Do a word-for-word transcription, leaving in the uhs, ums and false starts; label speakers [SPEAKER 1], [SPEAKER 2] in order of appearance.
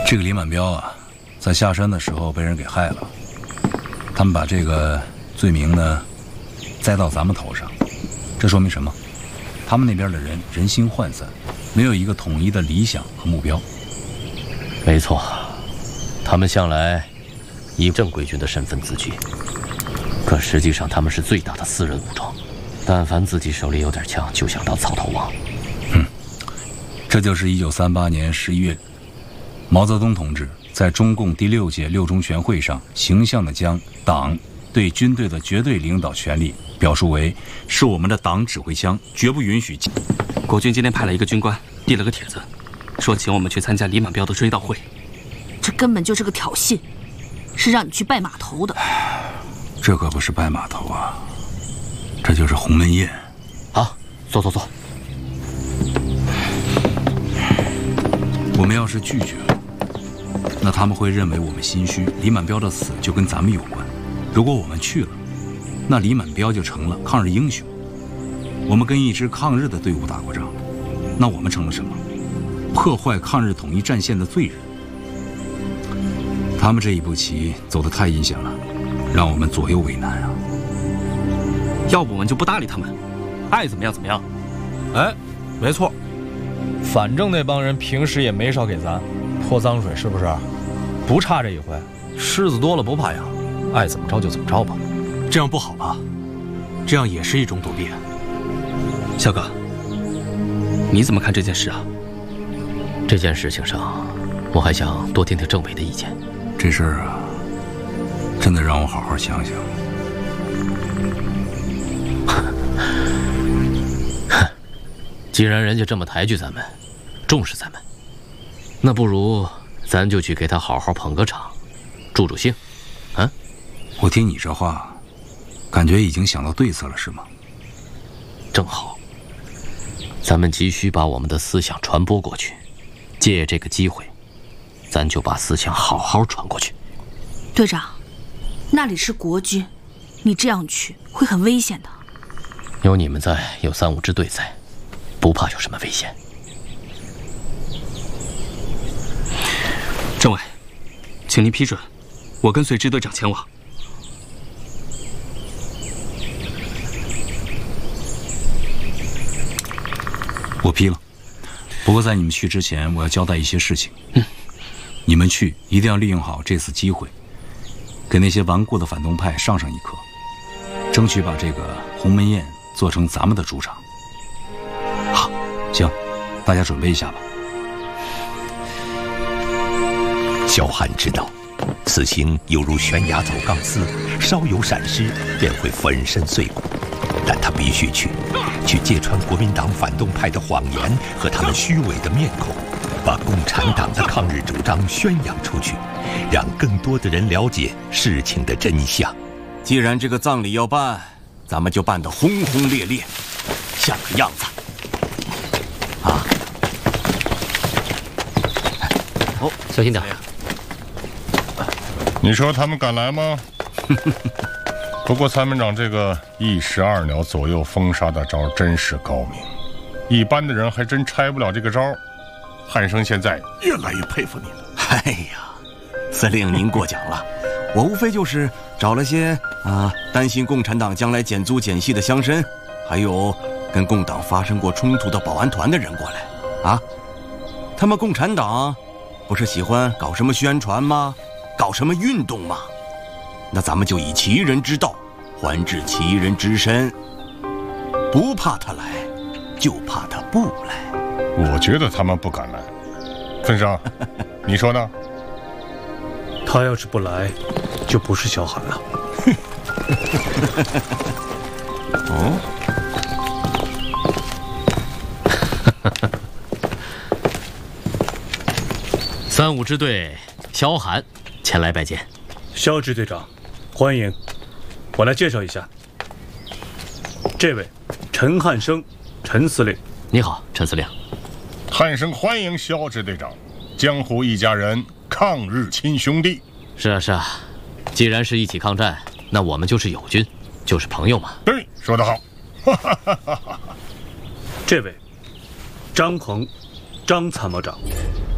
[SPEAKER 1] 这个李满彪啊，在下山的时候被人给害了，他们把这个罪名呢栽到咱们头上，这说明什么？他们那边的人人心涣散，没有一个统一的理想和目标。
[SPEAKER 2] 没错，他们向来以正规军的身份自居，可实际上他们是最大的私人武装，但凡自己手里有点枪，就想当草头王。
[SPEAKER 1] 嗯，这就是一九三八年十一月，毛泽东同志在中共第六届六中全会上形象地将党对军队的绝对领导权力表述为是我们的党指挥枪，绝不允许。
[SPEAKER 3] 国军今天派了一个军官递了个帖子，说请我们去参加李满彪的追悼会。
[SPEAKER 4] 这根本就是个挑衅，是让你去拜码头的。
[SPEAKER 1] 这可不是拜码头啊，这就是鸿门宴。
[SPEAKER 2] 好，坐坐坐。
[SPEAKER 1] 我们要是拒绝了，那他们会认为我们心虚，李满彪的死就跟咱们有关。如果我们去了，那李满彪就成了抗日英雄。我们跟一支抗日的队伍打过仗，那我们成了什么？破坏抗日统一战线的罪人。他们这一步棋走得太阴险了，让我们左右为难啊！
[SPEAKER 3] 要不我们就不搭理他们，爱怎么样怎么样。
[SPEAKER 5] 哎，没错，反正那帮人平时也没少给咱泼脏水，是不是？不差这一回。虱子多了不怕痒，爱怎么着就怎么着吧。
[SPEAKER 6] 这样不好吧？这样也是一种躲避。
[SPEAKER 3] 肖哥，你怎么看这件事啊？
[SPEAKER 2] 这件事情上，我还想多听听政委的意见。
[SPEAKER 1] 这事儿啊，真得让我好好想想。
[SPEAKER 2] 既然人家这么抬举咱们，重视咱们，那不如咱就去给他好好捧个场，助助兴，啊？
[SPEAKER 1] 我听你这话，感觉已经想到对策了，是吗？
[SPEAKER 2] 正好，咱们急需把我们的思想传播过去，借这个机会，咱就把思想好好传过去。
[SPEAKER 4] 队长，那里是国军，你这样去会很危险的。
[SPEAKER 2] 有你们在，有三五支队在，不怕有什么危险。
[SPEAKER 3] 政委，请您批准，我跟随支队长前往。
[SPEAKER 1] 我批了，不过在你们去之前，我要交代一些事情。
[SPEAKER 3] 嗯，
[SPEAKER 1] 你们去一定要利用好这次机会，给那些顽固的反动派上上一课，争取把这个鸿门宴做成咱们的主场。好，行，大家准备一下吧。
[SPEAKER 7] 萧寒知道，此行犹如悬崖走钢丝，稍有闪失便会粉身碎骨。但他必须去，去揭穿国民党反动派的谎言和他们虚伪的面孔，把共产党的抗日主张宣扬出去，让更多的人了解事情的真相。
[SPEAKER 8] 既然这个葬礼要办，咱们就办得轰轰烈烈，像个样子。啊！
[SPEAKER 2] 哦，小心点。
[SPEAKER 9] 你说他们敢来吗？不过参谋长这个一石二鸟左右封杀的招真是高明，一般的人还真拆不了这个招。汉生现在越来越佩服你了。
[SPEAKER 8] 哎呀，司令您过奖了，我无非就是找了些啊担心共产党将来减租减系的乡绅，还有跟共党发生过冲突的保安团的人过来。啊，他们共产党不是喜欢搞什么宣传吗？搞什么运动吗？那咱们就以其人之道还治其人之身，不怕他来，就怕他不来。
[SPEAKER 9] 我觉得他们不敢来。分生，你说呢？
[SPEAKER 6] 他要是不来，就不是萧寒了。
[SPEAKER 8] 哦，
[SPEAKER 2] 三五支队萧寒前来拜见。
[SPEAKER 6] 萧支队长，欢迎。我来介绍一下，这位陈汉生，陈司令。
[SPEAKER 2] 你好，陈司令。
[SPEAKER 9] 汉生欢迎萧支队长，江湖一家人，抗日亲兄弟。
[SPEAKER 2] 是啊是啊，既然是一起抗战，那我们就是友军，就是朋友嘛。
[SPEAKER 9] 对，说得好。
[SPEAKER 6] 这位张鹏，张参谋长。